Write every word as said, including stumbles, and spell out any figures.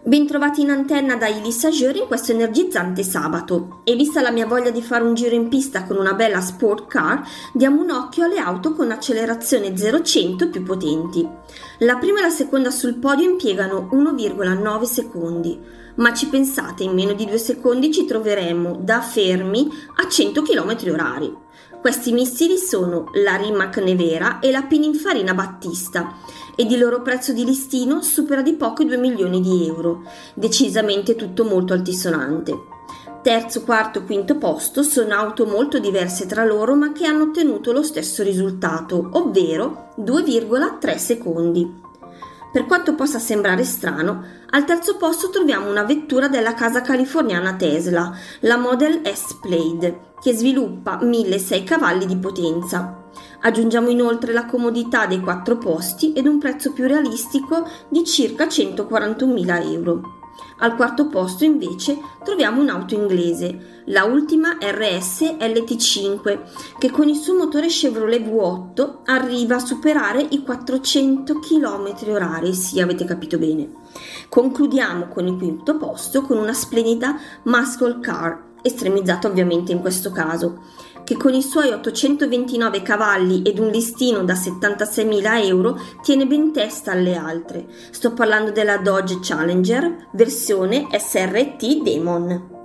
Bentrovati in antenna da Elisa Jure in questo energizzante sabato. E vista la mia voglia di fare un giro in pista con una bella sport car, diamo un occhio alle auto con accelerazione zero a cento più potenti. La prima e la seconda sul podio impiegano uno virgola nove secondi, ma ci pensate, in meno di due secondi ci troveremo da fermi a cento chilometri orari. Questi missili sono la Rimac Nevera e la Pininfarina Battista, ed il loro prezzo di listino supera di poco i due milioni di euro, decisamente tutto molto altisonante. Terzo, quarto e quinto posto sono auto molto diverse tra loro ma che hanno ottenuto lo stesso risultato, ovvero due virgola tre secondi. Per quanto possa sembrare strano, al terzo posto troviamo una vettura della casa californiana Tesla, la Model S Plaid, che sviluppa milleseicento cavalli di potenza. Aggiungiamo inoltre la comodità dei quattro posti ed un prezzo più realistico di circa centoquarantunomila euro. Al quarto posto invece troviamo un'auto inglese, la Ultima R S L T cinque, che con il suo motore Chevrolet V otto arriva a superare i quattrocento chilometri orari, sì, avete capito bene. Concludiamo con il quinto posto con una splendida muscle car, estremizzata ovviamente in questo caso, che con i suoi ottocentoventinove cavalli ed un listino da settantaseimila euro tiene ben testa alle altre. Sto parlando della Dodge Challenger versione S R T Demon.